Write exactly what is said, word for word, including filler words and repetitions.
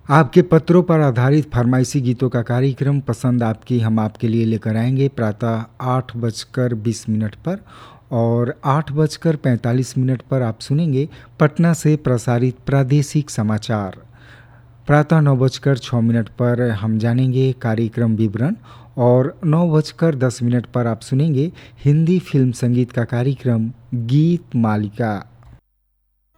आपके पत्रों पर आधारित फरमाइशी गीतों का कार्यक्रम पसंद आपकी हम आपके लिए लेकर आएंगे प्रातः आठ बजकर बीस मिनट पर और आठ बजकर पैंतालीस मिनट पर आप सुनेंगे पटना से प्रसारित प्रादेशिक समाचार। प्रातः नौ बजकर छः मिनट पर हम जानेंगे कार्यक्रम विवरण और नौ बजकर दस मिनट पर आप सुनेंगे हिंदी फिल्म संगीत का कार्यक्रम गीत मालिका।